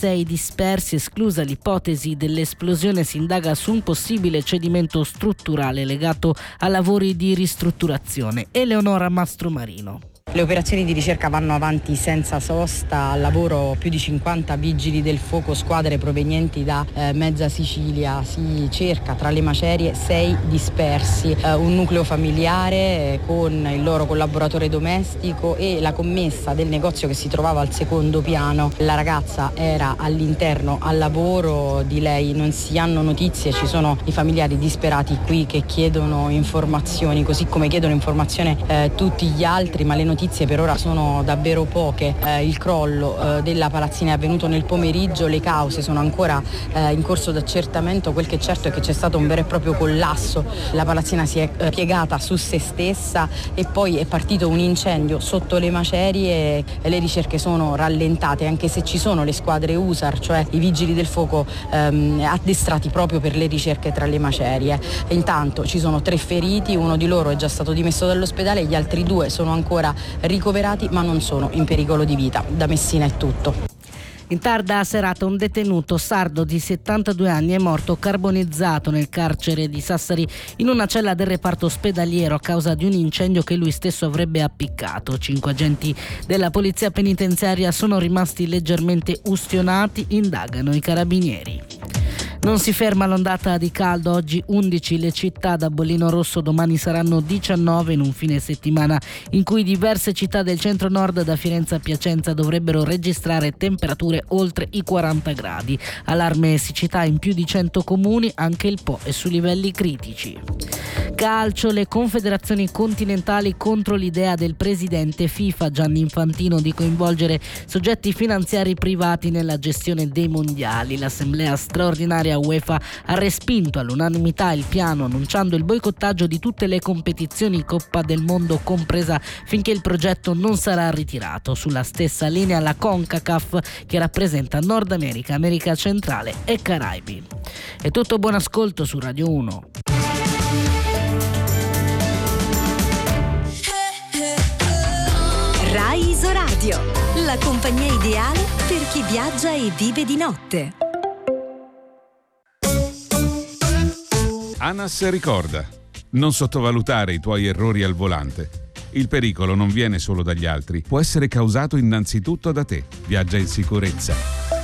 6 dispersi. Esclusa l'ipotesi dell'esplosione, si indaga su un possibile cedimento strutturale legato a lavori di ristrutturazione. Eleonora Mastromarino. Le operazioni di ricerca vanno avanti senza sosta, al lavoro più di 50 vigili del fuoco, squadre provenienti da mezza Sicilia. Si cerca tra le macerie 6 dispersi, un nucleo familiare con il loro collaboratore domestico e la commessa del negozio che si trovava al secondo piano. La ragazza era all'interno al lavoro, di lei non si hanno notizie, ci sono i familiari disperati qui che chiedono informazioni, così come chiedono informazione tutti gli altri, ma le notizie per ora sono davvero poche. Il crollo della palazzina è avvenuto nel pomeriggio, le cause sono ancora in corso d'accertamento. Quel che è certo è che c'è stato un vero e proprio collasso, la palazzina si è piegata su se stessa e poi è partito un incendio sotto le macerie e le ricerche sono rallentate, anche se ci sono le squadre USAR, cioè i vigili del fuoco addestrati proprio per le ricerche tra le macerie. E intanto ci sono 3 feriti, uno di loro è già stato dimesso dall'ospedale, gli altri 2 sono ancora ricoverati ma non sono in pericolo di vita. Da Messina è tutto. In tarda serata un detenuto sardo di 72 anni è morto carbonizzato nel carcere di Sassari in una cella del reparto ospedaliero a causa di un incendio che lui stesso avrebbe appiccato. 5 agenti della polizia penitenziaria sono rimasti leggermente ustionati, indagano i carabinieri. Non si ferma l'ondata di caldo, oggi 11 le città, da bollino rosso domani saranno 19 in un fine settimana in cui diverse città del centro-nord da Firenze a Piacenza dovrebbero registrare temperature oltre i 40 gradi. Allarme siccità in più di 100 comuni, anche il Po è su livelli critici. Calcio, le confederazioni continentali contro l'idea del presidente FIFA Gianni Infantino di coinvolgere soggetti finanziari privati nella gestione dei mondiali. L'assemblea straordinaria UEFA ha respinto all'unanimità il piano, annunciando il boicottaggio di tutte le competizioni Coppa del Mondo compresa finché il progetto non sarà ritirato. Sulla stessa linea la CONCACAF, che rappresenta Nord America, America Centrale e Caraibi. È tutto, buon ascolto su Radio 1. Rai Isoradio, la compagnia ideale per chi viaggia e vive di notte. ANAS ricorda: non sottovalutare i tuoi errori al volante. Il pericolo non viene solo dagli altri, può essere causato innanzitutto da te. Viaggia in sicurezza.